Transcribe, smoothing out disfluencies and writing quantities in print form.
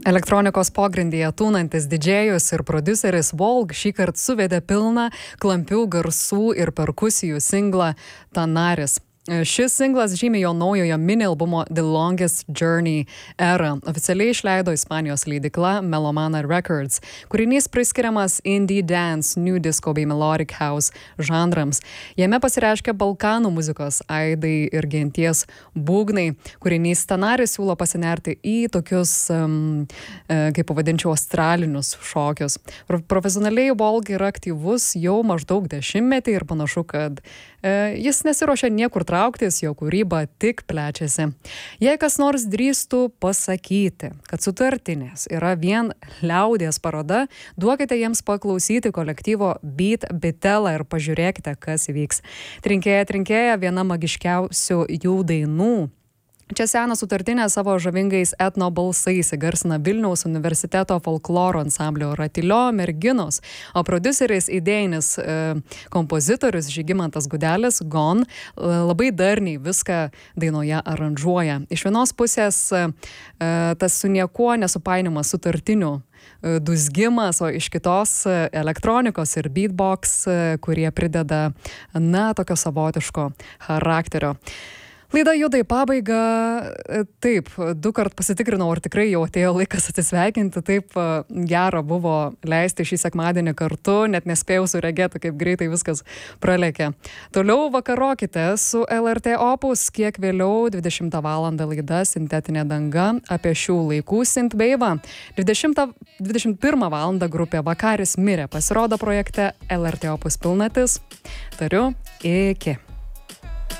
Elektronikos pogrindyje tūnantis didžėjus ir prodiuseris Volk šįkart suvedė pilną klampių garsų ir perkusijų singlą Tanaris. Šis singlas žymi jo naujojo mini albumo The Longest Journey erą. Oficialiai išleido Ispanijos leidykla Melomana Records. Kūrinys priskiriamas indie dance, new disco bei melodic house žanrams. Jame pasireiškia Balkanų muzikos aidai ir genties būgnai. Kūrinys Tanaris siūlo pasinerti į tokius, kaip pavadinčiau, astralinius šokius. Profesionaliai Volk yra aktyvus jau maždaug 10 metų ir panašu, kad jis nesiruošia niekur trauktis, jo kūryba tik plečiasi. Jei kas nors drįstų pasakyti, kad Sutartinės yra vien liaudies paroda, duokite jiems paklausyti kolektyvo Beat Bitela ir pažiūrėkite, kas įvyks. Trinkėja viena magiškiausių jų dainų. Čia senas Sutartinė savo žavingais etno balsais įgarsina Vilniaus universiteto folkloro ansamblio Ratilio merginos, o prodiuseris idėjinis kompozitorius Žygimantas Gudelis Gon labai darniai viską dainoje aranžuoja. Iš vienos pusės tas su niekuo nesupainimas sutartinių dūzgimas, o iš kitos elektronikos ir beatbox, kurie prideda, tokio savotiško charakterio. Laida juda į pabaigą. Taip, 2 kart pasitikrinau, ar tikrai jau atėjo laikas atsisveikinti. Taip, gera buvo leisti šį sekmadienį kartu, net nespėjau suregėti, kaip greitai viskas pralėkė. Toliau vakarokite su LRT Opus, kiek vėliau 20 val. Laida Sintetinė danga apie šių laikų synthwave'ą. 21 val. Grupė Vakaris mirė pasirodo projekte LRT Opus pilnatis. Tariu, iki.